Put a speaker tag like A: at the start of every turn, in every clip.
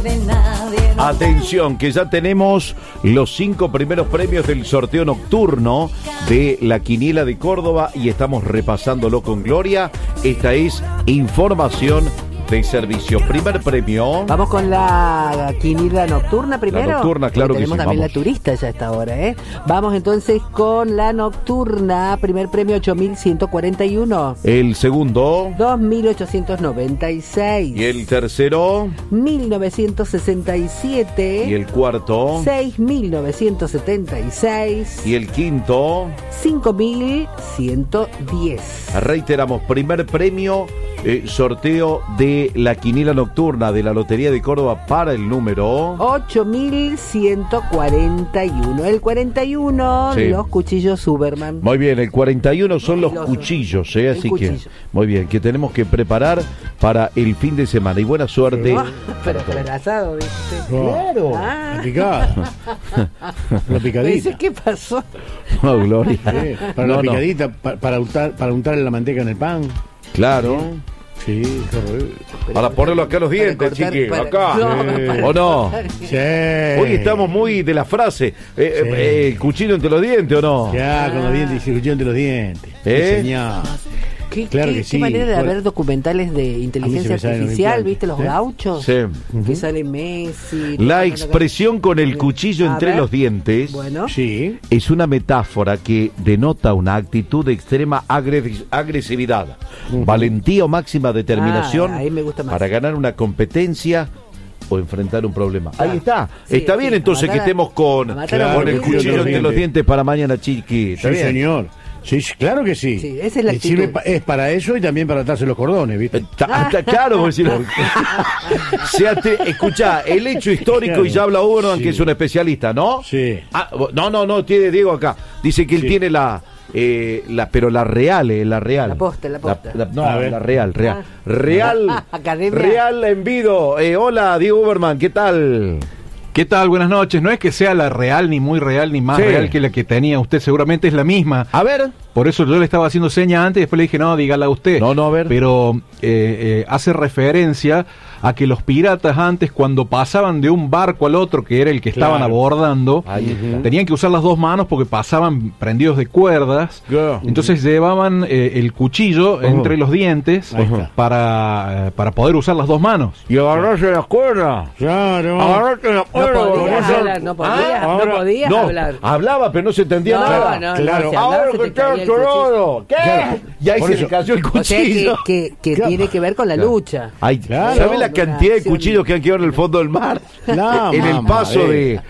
A: Atención, que ya tenemos los 5 primeros premios del sorteo nocturno de la Quiniela de Córdoba y estamos repasándolo con Gloria. Esta es información de servicio. Primer premio.
B: Vamos con la quiniela nocturna primero.
A: La nocturna, claro que sí.
B: Tenemos también
A: vamos.
B: La turista ya a esta hora, ¿eh? Vamos entonces con la nocturna. Primer premio 8.141.
A: El segundo.
B: 2.896.
A: Y el tercero.
B: 1.967.
A: Y el cuarto.
B: 6.976.
A: Y el quinto.
B: 5.110.
A: Reiteramos, primer premio, sorteo de la quiniela nocturna de la Lotería de Córdoba para el número
B: 8.141. El 41,
A: sí.
B: Los cuchillos Superman.
A: Muy bien, el 41 son los cuchillos, así
B: cuchillo.
A: que muy bien, que tenemos que preparar para el fin de semana y buena suerte.
B: Pero para el asado, ¿viste?
A: Claro.
C: La picada. La picadita.
B: Dice, ¿qué pasó?
A: No, Gloria.
C: Sí, para la picadita, para untarle la manteca en el pan.
A: Claro.
C: Sí, horrible.
A: Para ponerlo acá a los dientes, chiqui, acá. ¿O no?
C: Sí.
A: Hoy estamos muy de la frase, el cuchillo entre los dientes, ¿o no?
C: Ya, con los dientes y el cuchillo entre los dientes. Señor. Claro que sí.
B: Qué manera de ver documentales de inteligencia artificial, ¿viste? Los gauchos.
A: Sí.
B: Que sale Messi.
A: La expresión con el cuchillo entre los dientes
C: sí.
A: es una metáfora que denota una actitud de extrema agresividad, valentía o máxima determinación
B: ahí me gusta más.
A: para ganar una competencia o enfrentar un problema. Ahí está.
B: Sí,
A: Está bien entonces que estemos con el cuchillo entre los dientes para mañana, chiqui. ¿Está
C: Sí,
A: bien?
C: señor. Sí, claro que sí.
B: Sí, esa es la actitud.
C: Sirve es para eso y también para atarse los cordones, ¿viste?
A: Claro, por decirlo. Escuchá, el hecho histórico, y ya habla Uberman, que es un especialista, ¿no?
C: Sí.
A: No, tiene Diego acá. Dice que él tiene pero la real.
B: La posta.
A: La real.
B: Academia.
A: Real Envido. Hola, Diego Uberman, ¿qué tal?
D: ¿Qué tal? Buenas noches. No es que sea la real, ni muy real, ni más real que la que tenía usted. Seguramente es la misma.
A: A ver.
D: Por eso yo le estaba haciendo seña antes y después le dije, no, dígala usted.
A: No, a ver.
D: Pero hace referencia a que los piratas antes, cuando pasaban de un barco al otro, que era el que estaban abordando, tenían que usar las dos manos porque pasaban prendidos de cuerdas. Entonces llevaban el cuchillo entre los dientes para poder usar las dos manos.
A: Y agarrarse las cuerdas.
C: Claro.
A: Agarrarse las cuerdas.
B: No podía hablar.
A: Hablaba, pero no se entendía nada.
C: Claro.
A: Ahora que está chorado. ¿Qué?
C: Claro.
A: Y ahí
C: Por
A: se
C: eso.
A: le cayó el
B: O
A: cuchillo.
B: sea que tiene que ver con la lucha.
A: Ay,
C: Claro.
A: ¿sabes la cantidad de cuchillos que han quedado en el fondo del mar?
C: No,
A: en el
C: mamá,
A: paso de...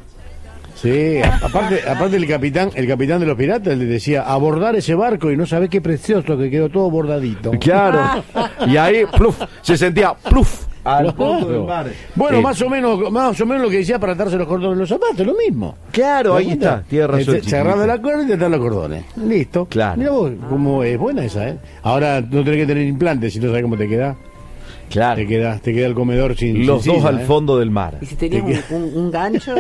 C: Sí, aparte el capitán de los piratas le decía abordar ese barco y no sabés qué precioso que quedó todo bordadito.
A: Claro. Y ahí, pluf, se sentía, pluf, al fondo del mar.
C: Bueno, más o menos lo que decía para atarse los cordones en los zapatos, lo mismo.
A: Claro, ahí está, tiene razón.
C: Se agarra de la cuerda y te atar los cordones. Listo.
A: Claro.
C: Mira vos, como es buena esa, ¿eh? Ahora no tenés que tener implantes si no sabés cómo te queda.
A: Claro.
C: Te queda el comedor sin
A: Los
C: sin
A: dos
C: silla,
A: al fondo del mar.
B: Y si tenías un gancho.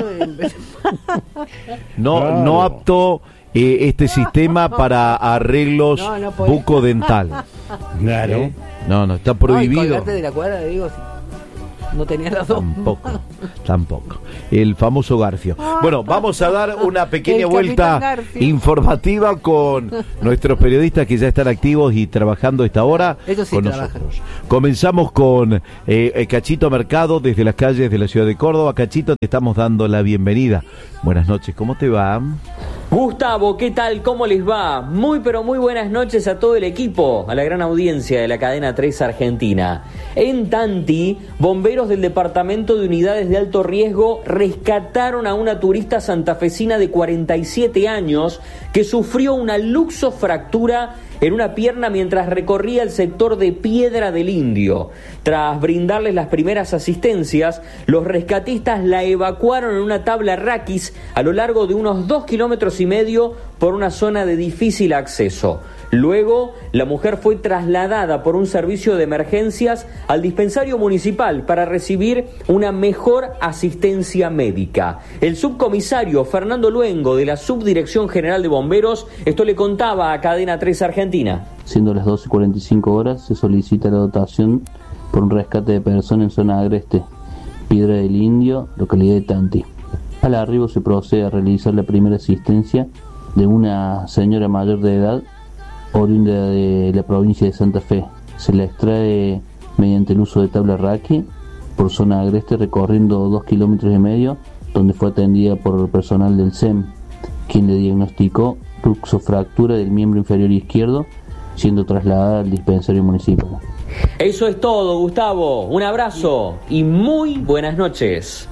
A: No apto este sistema para arreglos bucodental.
C: Claro.
A: No, está prohibido.
B: Colgarte de la cuerda, digo, si no tenías las dos.
A: Tampoco. El famoso garfio. Bueno, vamos a dar una pequeña
B: El
A: vuelta
B: Capitán Garfio.
A: informativa con nuestros periodistas que ya están activos y trabajando a esta hora
B: Ellos sí
A: con
B: trabajan.
A: nosotros. Comenzamos con Cachito Mercado desde las calles de la ciudad de Córdoba. Cachito, te estamos dando la bienvenida. Buenas noches, ¿cómo te va?
E: Gustavo, ¿qué tal? ¿Cómo les va? Muy pero muy buenas noches a todo el equipo, a la gran audiencia de la cadena 3 Argentina. En Tanti, bomberos del Departamento de Unidades de Alto Riesgo rescataron a una turista santafesina de 47 años que sufrió una luxofractura en una pierna mientras recorría el sector de Piedra del Indio. Tras brindarles las primeras asistencias, los rescatistas la evacuaron en una tabla raquis a lo largo de unos 2,5 kilómetros por una zona de difícil acceso. Luego, la mujer fue trasladada por un servicio de emergencias al dispensario municipal para recibir una mejor asistencia médica. El subcomisario Fernando Luengo, de la Subdirección General de Bomberos, esto le contaba a Cadena 3 Argentina.
F: Siendo las 12:45 horas, se solicita la dotación por un rescate de persona en zona agreste. Piedra del Indio, localidad de Tanti. Al arribo se procede a realizar la primera asistencia de una señora mayor de edad, oriunda de la provincia de Santa Fe. Se la extrae mediante el uso de tabla raqui por zona agreste, recorriendo 2,5 kilómetros, donde fue atendida por el personal del SEM, quien le diagnosticó luxofractura del miembro inferior izquierdo, siendo trasladada al dispensario municipal.
E: Eso es todo, Gustavo. Un abrazo y muy buenas noches.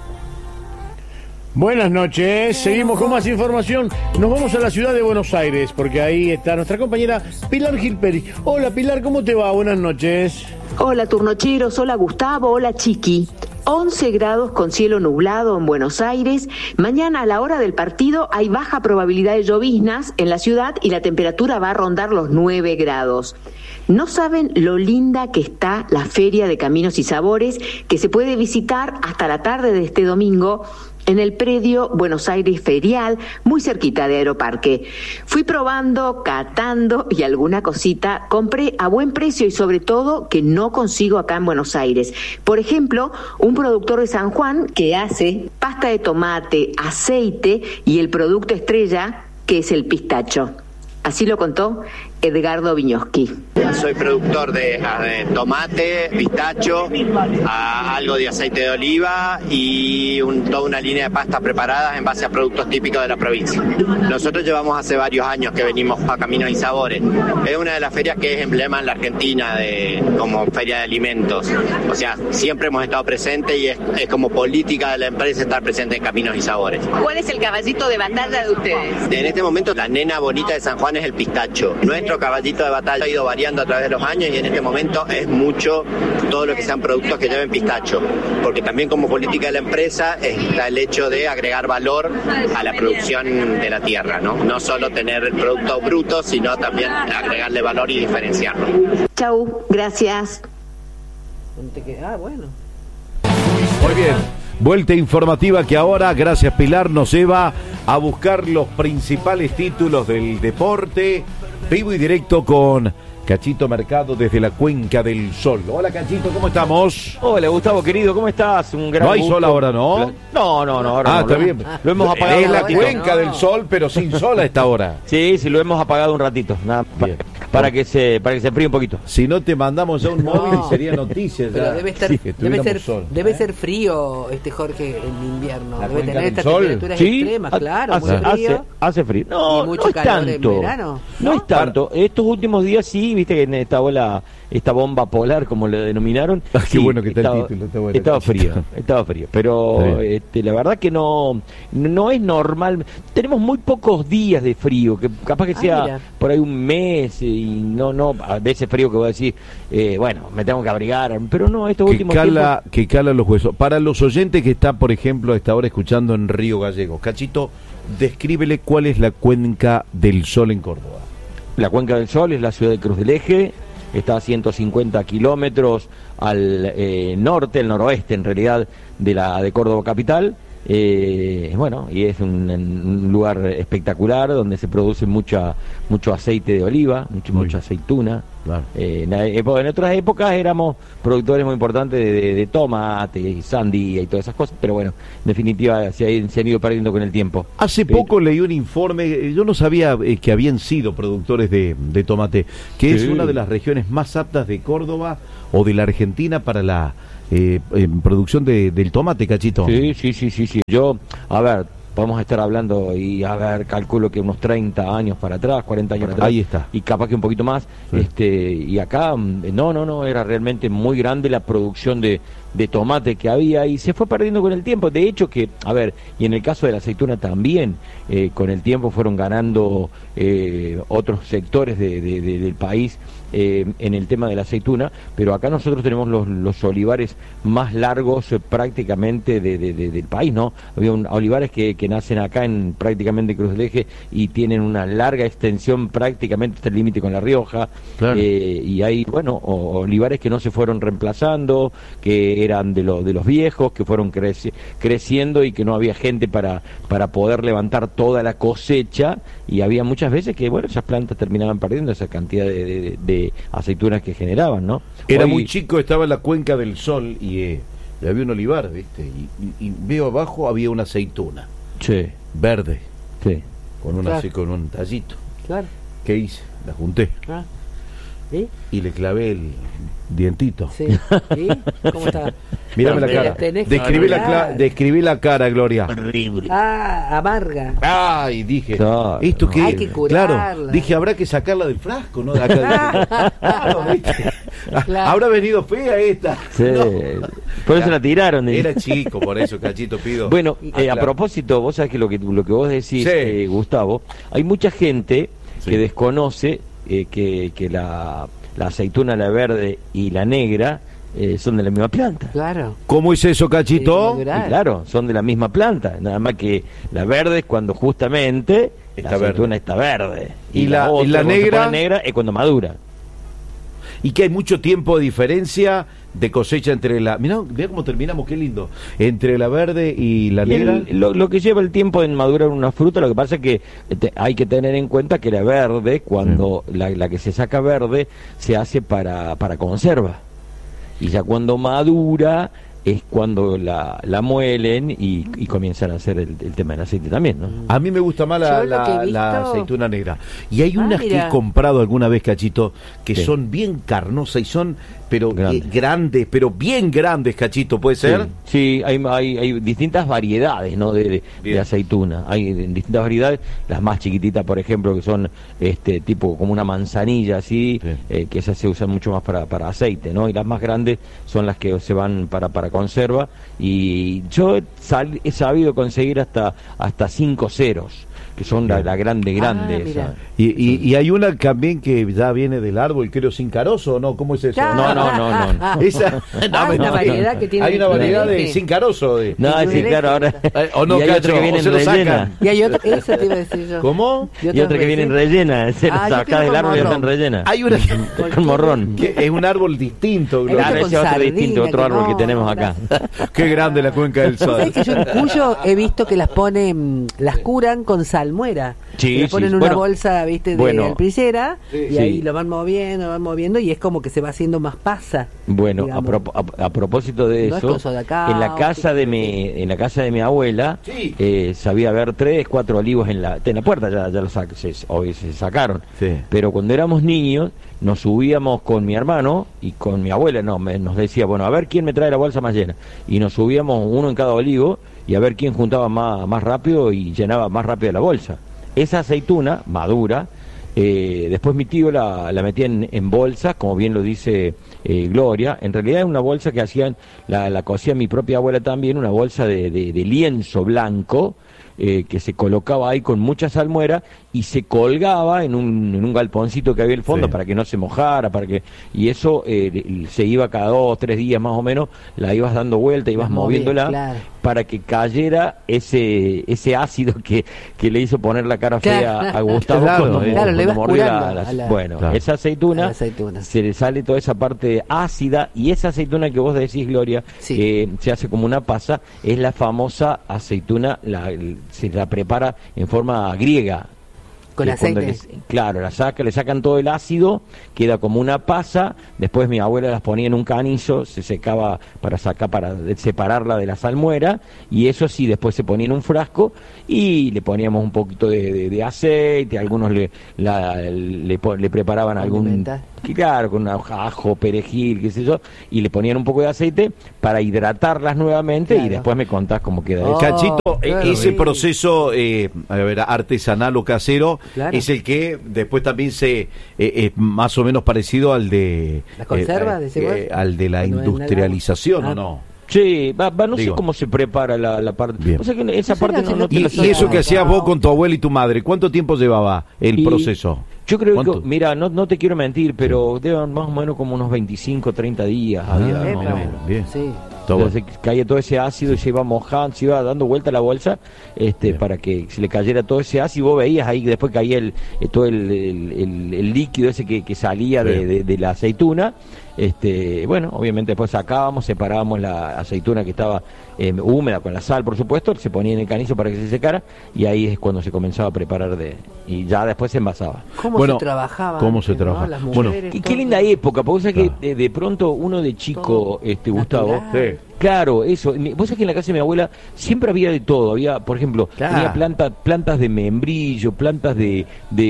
C: Buenas noches, seguimos con más información. Nos vamos a la ciudad de Buenos Aires, porque ahí está nuestra compañera Pilar Gilperi. Hola Pilar, ¿cómo te va? Buenas noches.
G: Hola turnocheros, hola Gustavo, hola Chiqui. 11 grados con cielo nublado en Buenos Aires. Mañana a la hora del partido hay baja probabilidad de lloviznas en la ciudad y la temperatura va a rondar los 9 grados. No saben lo linda que está la Feria de Caminos y Sabores, que se puede visitar hasta la tarde de este domingo en el predio Buenos Aires Ferial, muy cerquita de Aeroparque. Fui probando, catando y alguna cosita compré a buen precio y sobre todo que no consigo acá en Buenos Aires. Por ejemplo, un productor de San Juan que hace pasta de tomate, aceite y el producto estrella que es el pistacho. Así lo contó Edgardo Viñoski.
H: Soy productor de tomate, pistacho, algo de aceite de oliva y toda una línea de pastas preparadas en base a productos típicos de la provincia. Nosotros llevamos hace varios años que venimos a Caminos y Sabores. Es una de las ferias que es emblema en la Argentina como feria de alimentos. O sea, siempre hemos estado presentes y es como política de la empresa estar presente en Caminos y Sabores.
G: ¿Cuál es el caballito de batalla de ustedes?
H: En este momento la nena bonita de San Juan es el pistacho. Nuestro caballito de batalla ha ido variando a través de los años y en este momento es mucho todo lo que sean productos que lleven pistacho, porque también como política de la empresa está el hecho de agregar valor a la producción de la tierra, no solo tener el producto bruto, sino también agregarle valor y diferenciarlo.
G: Chau, gracias.
B: Bueno.
A: Muy bien. Vuelta informativa que ahora, gracias Pilar, nos lleva a buscar los principales títulos del deporte, vivo y directo con Cachito Mercado desde la Cuenca del Sol. Hola Cachito, ¿cómo estamos?
I: Hola Gustavo querido, ¿cómo estás? Un gran
A: No hay
I: gusto.
A: sol ahora, ¿no?
I: No, ahora no.
A: Está bien.
I: Lo hemos apagado
A: Es
I: un
A: la
I: ratito.
A: Cuenca del Sol, pero sin sol a esta hora.
I: Sí, lo hemos apagado un ratito, nada, para que se enfríe un poquito.
A: Si no te mandamos ya un móvil sería noticia.
B: Pero
A: ya,
B: debe ser frío, Jorge, en invierno.
A: La
B: Debe
A: Cuenca
B: tener
A: del
B: estas
A: Sol.
B: temperaturas
I: Sí,
B: extremas, claro, muy frío.
I: Hace frío.
B: Y
I: No
B: mucho
I: es
B: calor en
I: tanto.
B: verano.
I: No es tanto. Estos últimos días sí, viste que estaba esta bomba polar, como le denominaron.
A: Ah, qué
I: sí,
A: bueno que está el título, está bueno.
I: Estaba frío. Pero la verdad que no es normal. Tenemos muy pocos días de frío, que capaz que sea
B: mira.
I: por ahí un mes y no a veces frío que voy a decir, bueno, me tengo que abrigar, pero no, estos últimos tiempos.
A: Que cala los huesos. Para los oyentes que están, por ejemplo, a esta hora escuchando en Río Gallegos, Cachito, descríbele cuál es la Cuenca del Sol en Córdoba.
I: La Cuenca del Sol es la ciudad de Cruz del Eje, está a 150 kilómetros al norte, el noroeste en realidad, de Córdoba capital. Bueno, y es un lugar espectacular donde se produce mucho aceite de oliva, mucha aceituna.
A: Claro.
I: En otras épocas éramos productores muy importantes de tomate y sandía y todas esas cosas, pero bueno, en definitiva se han ido perdiendo con el tiempo.
A: Hace poco leí un informe, yo no sabía que habían sido productores de tomate, que es una de las regiones más aptas de Córdoba o de la Argentina para la producción del tomate, Cachito.
I: Sí. Yo, a ver, podemos estar hablando y calculo que unos 30 años para atrás, 40 años para atrás.
A: Ahí está.
I: Y capaz que un poquito más. Sí. Y acá, no, era realmente muy grande la producción de tomate que había y se fue perdiendo con el tiempo. De hecho que, y en el caso de la aceituna también, con el tiempo fueron ganando otros sectores del país en el tema de la aceituna, pero acá nosotros tenemos los olivares más largos prácticamente del país, ¿no? Había olivares que nacen acá en prácticamente Cruz del Eje y tienen una larga extensión prácticamente hasta el límite con La Rioja. Claro. Y hay, olivares que no se fueron reemplazando, que eran de los viejos, que fueron creciendo y que no había gente para poder levantar toda la cosecha, y había muchas veces que, esas plantas terminaban perdiendo esa cantidad de aceitunas que generaban, ¿no?
A: Era muy chico, estaba en la Cuenca del Sol y y había un olivar, ¿viste? Y veo abajo había una aceituna.
I: Sí.
A: Verde.
I: Sí.
A: Así, con un tallito.
B: Claro.
A: ¿Qué hice? La junté.
B: Ah. ¿Sí?
A: Y le clavé el dientito.
B: Sí. ¿Sí? ¿Cómo está?
A: Mírame la cara. Describí la cara, Gloria.
I: Horrible.
B: Amarga.
A: Ay, dije.
I: Claro.
A: ¿Esto qué?
B: Hay que curarla.
A: Claro. Dije, habrá que sacarla del frasco, ¿no? De acá. Claro, ¿viste?
B: Claro.
A: Habrá venido fea esta.
I: Sí.
A: No.
I: Por eso la tiraron.
A: Era chico, por eso, Cachito, pido.
I: Bueno, a
A: claro.
I: propósito, vos sabés que lo que vos decís,
A: Sí.
I: Gustavo, hay mucha gente
A: Sí.
I: que desconoce que la aceituna, la verde y la negra son de la misma planta.
B: Claro.
A: ¿Cómo es eso, Cachito?
B: Sí,
I: Y claro, son de la misma planta, nada más que la verde es cuando justamente
A: Está
I: la aceituna está verde.
A: ¿Y la
I: otra, cuando se
A: negra?
I: pone negra es cuando madura.
A: Y que hay mucho tiempo de diferencia de cosecha entre la... Mirá cómo terminamos, qué lindo. Entre la verde y la negra.
I: Lo que lleva el tiempo en madurar una fruta, lo que pasa es que hay que tener en cuenta que la verde, cuando la que se saca verde, se hace para conserva. Y ya cuando madura es cuando la muelen y comienzan a hacer el tema del aceite también, ¿no?
A: A mí me gusta más
B: Yo lo que he visto-
A: la aceituna negra. Y hay unas que
B: mira.
A: he comprado alguna vez, Cachito, que
I: Sí.
A: son bien carnosas y son, pero
I: Grandes.
A: grandes, pero bien grandes, Cachito, ¿puede ser?
I: Sí, hay distintas variedades, ¿no? de
A: Bien.
I: aceituna. Hay distintas variedades, las más chiquititas, por ejemplo, que son tipo como una manzanilla así,
A: Sí.
I: que esas se usan mucho más para aceite, ¿no? Y las más grandes son las que se van para conserva. Y yo he sabido conseguir hasta 5 ceros, que son la grande,
B: mira.
I: esa.
A: Y hay una también que ya viene del árbol, creo, sin carozo, ¿o no? ¿Cómo es eso?
I: No.
A: Esa,
B: Hay una variedad que tiene
A: Hay una variedad de
B: diferente.
A: sin carozo.
I: No,
B: Y
I: sí, claro, ahora.
A: O no,
I: y hay
A: Cacho,
I: otra que viene
A: o se lo
I: rellena.
A: sacan.
B: Y hay otra, eso te iba a decir yo.
A: ¿Cómo?
I: Y otra que vienen rellenas, se las
B: yo
I: sacás
B: quiero
I: del
B: con
I: árbol y están
B: morrón.
I: rellenas.
A: Hay una
I: Con morrón.
A: que es un árbol distinto, Gloria.
I: Claro,
B: con
I: ese es otro
B: sardina,
I: distinto, otro
B: que
I: árbol que
B: no,
I: tenemos acá.
A: Qué grande la cuenca del Sol.
B: ¿Sabes que yo en Cuyo he visto que las ponen, las curan con salmuera?
I: Sí,
B: le ponen
I: sí.
B: una
I: Bueno,
B: bolsa, viste, de
I: bueno.
B: alpricera y
I: Sí.
B: ahí lo van moviendo y es como que se va haciendo más pasa.
I: Bueno,
B: digamos.
I: a propósito de
B: No es
I: eso,
B: cosa de acá,
I: en la casa de mi abuela,
A: Sí.
I: sabía haber 3, 4 olivos en la puerta, ya los hoy se sacaron.
A: Sí.
I: Pero cuando éramos niños, nos subíamos con mi hermano y con mi abuela, nos decía, bueno, a ver quién me trae la bolsa más llena. Y nos subíamos uno en cada olivo y a ver quién juntaba más rápido y llenaba más rápido la bolsa. Esa aceituna madura, después mi tío la metía en bolsas, como bien lo dice Gloria. En realidad es una bolsa que la cosía mi propia abuela también, una bolsa de lienzo blanco, que se colocaba ahí con mucha salmuera y se colgaba en un galponcito que había al fondo,
A: Sí.
I: para que no se mojara, y eso se iba cada 2 o 3 días más o menos, la ibas dando vuelta, ibas
B: Las movías,
I: moviéndola,
B: claro.
I: para que cayera ese ácido que le hizo poner la cara fea
B: Claro.
I: a Gustavo
A: Claro,
I: cuando,
A: claro,
I: cuando
B: le ibas
I: mordió
B: curando a la-
I: bueno,
A: Claro.
I: esa
B: A
I: aceituna,
B: la aceituna.
I: se le sale toda esa parte ácida, y esa aceituna que vos decís, Gloria,
B: Sí.
I: que se hace como una pasa, es la famosa aceituna, se la prepara en forma griega.
B: Con
I: Que cuando
B: aceite.
I: claro, le sacan todo el ácido, queda como una pasa, después mi abuela las ponía en un canillo, se secaba para separarla de la salmuera, y eso sí, después se ponía en un frasco y le poníamos un poquito de aceite, algunos le preparaban algún,
B: Condimentar.
I: claro, con ajo, perejil, qué sé yo, y le ponían un poco de aceite para hidratarlas nuevamente.
B: Claro.
I: Y después me contás cómo queda
B: Oh,
I: eso.
A: Cachito,
B: claro,
A: ese
B: sí.
A: proceso artesanal o casero
B: Claro.
A: es el que después también es más o menos parecido al de
B: ¿La conserva, decís vos?
A: al de la
B: Cuando es
A: industrialización,
B: nada.
A: ¿o no?
I: Sí, no sé
A: Digo.
I: cómo se prepara la parte.
A: Bien.
I: O sea que esa
B: No sé,
I: parte
B: no,
I: no te
A: Y,
I: la
A: y
I: sé.
A: eso que hacías vos con tu abuela y tu madre, ¿cuánto tiempo llevaba el
I: Y
A: proceso?
I: Yo creo
A: ¿Cuánto?
I: que, mira, no te quiero mentir, pero deben más o menos como unos 25, 30 días. había, más o
B: Epa.
I: menos.
A: Bien.
B: Sí.
A: Todo
I: Entonces caía todo ese ácido y se iba mojando, se iba dando vuelta la bolsa, para que se le cayera todo ese ácido. Y vos veías ahí que después caía todo el líquido ese que salía
A: Sí.
I: de la aceituna. Bueno, obviamente después sacábamos, separábamos la aceituna que estaba húmeda con la sal, por supuesto, se ponía en el canillo para que se secara, y ahí es cuando se comenzaba a preparar y ya después se envasaba.
B: ¿Cómo
A: Bueno,
B: se trabajaba?
A: ¿cómo se
B: antes, ¿no?
A: trabaja?
B: Las
A: Bueno,
B: mujeres,
I: Qué
B: todo.
I: linda época, porque vos sabés
A: Claro.
I: que de pronto uno de chico,
B: Todo
I: Gustavo,
B: natural.
I: Claro, eso. Vos sabés que en la casa de mi abuela siempre había de todo. Había, por ejemplo, tenía plantas de membrillo, plantas de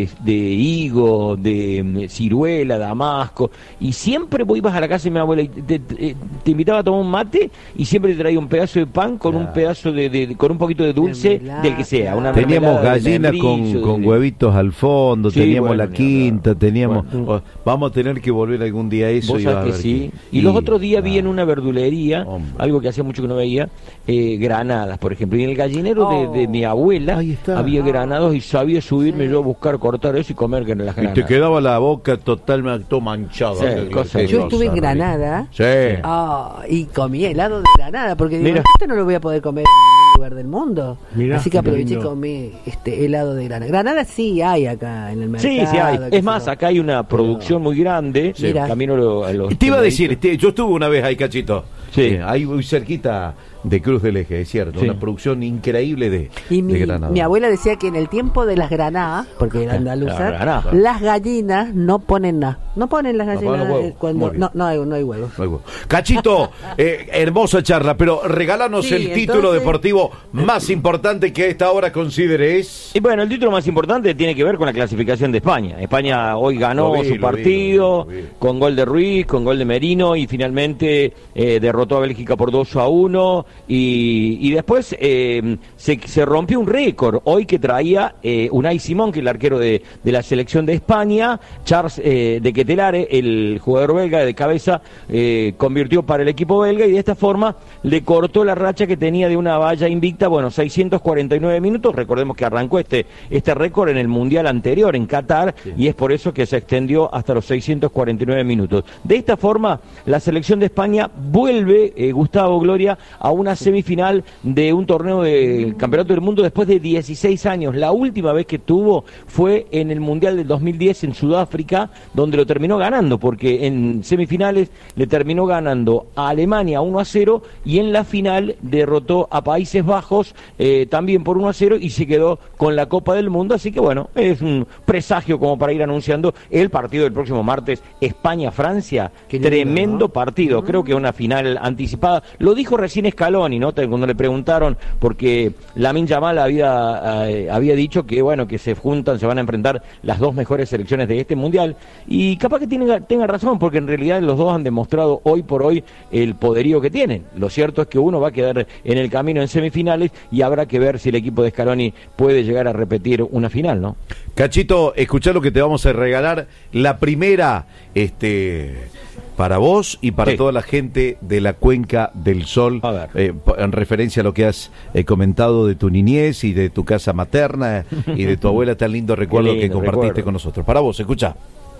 I: higo, de ciruela, damasco. Y siempre vos ibas a la casa de mi abuela y te invitaba a tomar un mate y siempre te traía un pedazo de pan con un pedazo con un poquito de dulce del que sea.
A: Teníamos gallina con huevitos al fondo, teníamos la quinta, teníamos... Vamos a tener que volver algún día a eso.
I: Vos sabés que sí. Y los otros días vi en una verdulería, algo que hacía mucho que no veía, granadas, por ejemplo. Y en el gallinero de mi abuela había granados y sabía subirme yo a buscar, cortar eso y comer las granadas.
A: Y te quedaba la boca totalmente manchada.
B: Yo estuve en Granada y comí helado de Granada, porque digo, esto no lo voy a poder comer en ningún lugar del mundo. Así que aproveché y comí helado de Granada. Granada sí hay acá en el mercado.
I: Sí hay. Es más, acá hay una producción muy grande. Camino a los...
A: Te iba a decir, yo estuve una vez ahí, Cachito. Sí. Ahí muy cerquita de Cruz del Eje, es cierto. Una producción increíble de Granada.
B: Mi abuela decía que en el tiempo de las granadas, porque era andaluza, las gallinas no ponen nada. No ponen las gallinas cuando no hay huevos.
A: Cachito, hermosa charla, pero regálanos el título deportivo más importante que a esta hora consideres.
I: Y bueno, el título más importante tiene que ver con la clasificación de España. España hoy ganó su partido con gol de Ruiz, con gol de Merino y finalmente derrotó a Bélgica por 2-1 y después se rompió un récord hoy que traía Unai Simón, que es el arquero de la selección de España. Charles de Ketelare, el jugador belga de cabeza, convirtió para el equipo belga y de esta forma le cortó la racha que tenía de una valla invicta, 649 minutos. Recordemos que arrancó este récord en el Mundial anterior en Qatar y es por eso que se extendió hasta los 649 minutos. De esta forma la selección de España vuelve, Gustavo, Gloria, a una semifinal de un torneo del Campeonato del Mundo después de 16 años. La última vez que tuvo fue en el Mundial del 2010 en Sudáfrica, donde lo terminó ganando, porque en semifinales le terminó ganando a Alemania 1-0 y en la final derrotó a Países Bajos también por 1-0 y se quedó con la Copa del Mundo. Así que bueno, es un presagio como para ir anunciando el partido del próximo martes, España-Francia. Tremendo partido, creo que una final anticipada. Lo dijo recién Scaloni, ¿no? Cuando le preguntaron, porque Lamine Yamal había dicho que bueno, que se van a enfrentar las dos mejores selecciones de este mundial, y capaz que tenga razón, porque en realidad los dos han demostrado hoy por hoy el poderío que tienen. Lo cierto es que uno va a quedar en el camino en semifinales y habrá que ver si el equipo de Scaloni puede llegar a repetir una final, ¿no?
A: Cachito, escuchá lo que te vamos a regalar, la primera para vos y para toda la gente de la Cuenca del Sol, en referencia a lo que has comentado de tu niñez y de tu casa materna y de tu abuela, tan lindo recuerdo que compartiste con nosotros. Para vos, escuchá.